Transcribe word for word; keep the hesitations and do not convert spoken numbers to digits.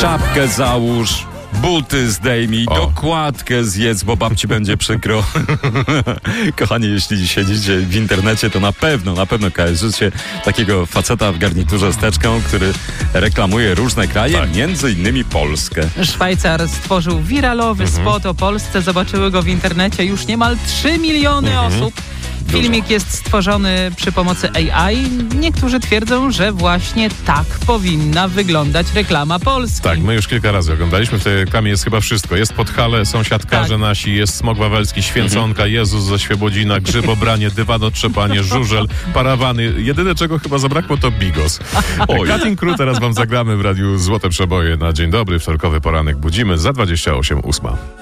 czapkę załóż, buty zdejmij, O. dokładkę zjedz, bo babci będzie przykro. Kochani, jeśli siedzicie w internecie, to na pewno, na pewno kojarzycie takiego faceta w garniturze z teczką, który reklamuje różne kraje, Tak. między innymi Polskę. Szwajcar stworzył wiralowy Mhm. spot o Polsce. Zobaczyły go w internecie już niemal trzy miliony Mhm. osób. Filmik jest stworzony przy pomocy A I. Niektórzy twierdzą, że właśnie tak powinna wyglądać reklama Polski. Tak, my już kilka razy oglądaliśmy. W tej reklamie jest chyba wszystko. Jest Podhale, są siatkarze Tak. nasi, jest Smok Wawelski, Święconka, Jezus ze Świebodzina, Grzybobranie, dywanotrzepanie, żużel, parawany. Jedyne, czego chyba zabrakło, to bigos. Oj. Cutting Crew teraz wam zagramy w radiu Złote Przeboje na dzień dobry. Wtorkowy poranek budzimy za dwadzieścia osiem ósma.